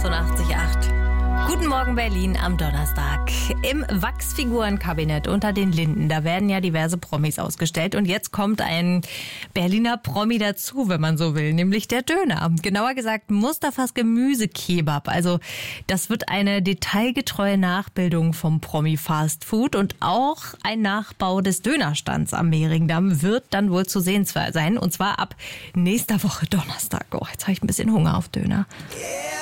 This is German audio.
88,8. Guten Morgen Berlin am Donnerstag. Im Wachsfigurenkabinett unter den Linden, da werden ja diverse Promis ausgestellt. Und jetzt kommt ein Berliner Promi dazu, wenn man so will, nämlich der Döner. Genauer gesagt Mustafas Gemüsekebab. Also das wird eine detailgetreue Nachbildung vom Promi-Fastfood und auch ein Nachbau des Dönerstands am Mehringdamm wird dann wohl zu sehen sein. Und zwar ab nächster Woche Donnerstag. Oh, jetzt habe ich ein bisschen Hunger auf Döner.